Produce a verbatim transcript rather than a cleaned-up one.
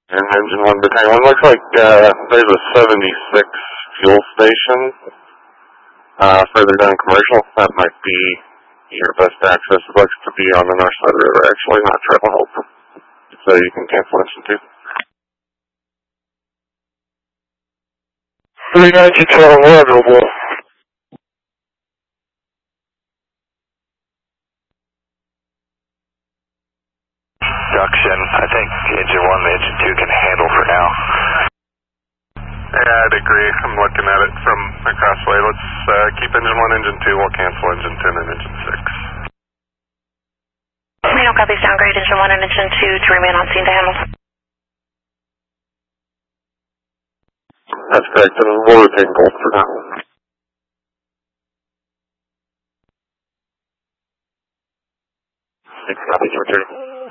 And engine one battalion. Looks like uh, there's a seventy-six fuel station uh, further down Commercial. That might be your best access. It looks to be on the north side of the river, actually, not Travel Hope. So you can cancel engine two. three ninety twelve, available. Duction, I think engine one and engine two can handle for now. Yeah, I'd agree. I'm looking at it from across the way. Let's uh, keep engine one, engine two. We'll cancel engine ten and engine six. Reno copies, downgrade engine one and engine two to remain on scene to handle. That's correct, and we'll retain gold for now. Six copies, return.